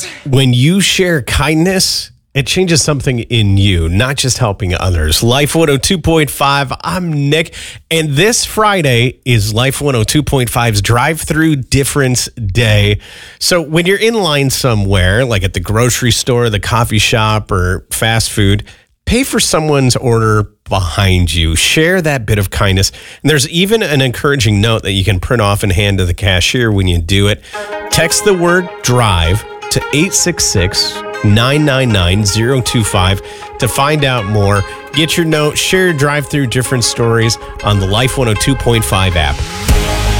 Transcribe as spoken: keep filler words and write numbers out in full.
When you share kindness, it changes something in you, not just helping others. Life one oh two point five, I'm Nick, and this Friday is Life one oh two point five's Drive-Through Difference Day. So when you're in line somewhere, like at the grocery store, the coffee shop, or fast food, pay for someone's order behind you. Share that bit of kindness. And there's even an encouraging note that you can print off and hand to the cashier when you do it. Text the word DRIVE to eight six six, nine nine nine, zero two five to find out more. Get your note, share your drive-through different stories on the Life one oh two point five app.